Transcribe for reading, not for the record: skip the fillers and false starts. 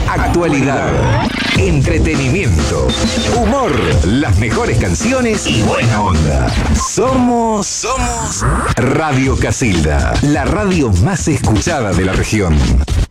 Actualidad, entretenimiento, humor, las mejores canciones y buena onda. Somos Radio Casilda, la radio más escuchada de la región.